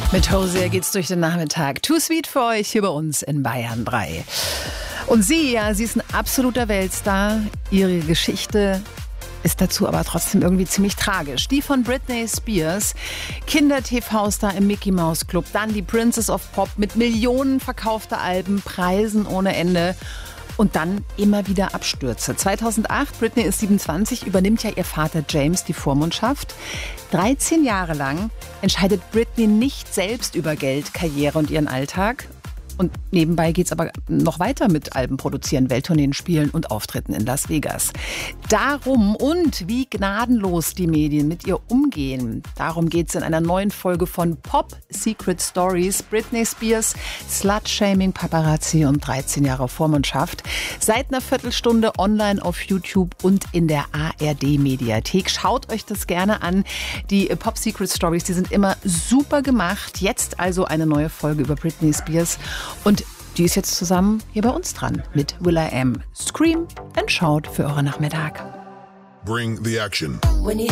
Mit Hosea geht's durch den Nachmittag. Too Sweet für euch hier bei uns in Bayern 3. Und sie ist ein absoluter Weltstar. Ihre Geschichte ist dazu aber trotzdem irgendwie ziemlich tragisch. Die von Britney Spears, Kinder-TV-Star im Mickey Mouse Club, dann die Princess of Pop mit Millionen verkaufter Alben, Preisen ohne Ende. Und dann immer wieder Abstürze. 2008, Britney ist 27, übernimmt ja ihr Vater James die Vormundschaft. 13 Jahre lang entscheidet Britney nicht selbst über Geld, Karriere und ihren Alltag. Und nebenbei geht's aber noch weiter mit Alben produzieren, Welttourneen spielen und Auftritten in Las Vegas. Darum und wie gnadenlos die Medien mit ihr umgehen, darum geht's in einer neuen Folge von Pop Secret Stories. Britney Spears, Slut-Shaming, Paparazzi und 13 Jahre Vormundschaft. Seit einer Viertelstunde online auf YouTube und in der ARD-Mediathek. Schaut euch das gerne an. Die Pop Secret Stories, die sind immer super gemacht. Jetzt also eine neue Folge über Britney Spears. Und die ist jetzt zusammen hier bei uns dran mit will.i.am. Scream and Shout für euren Nachmittag. Bring the action.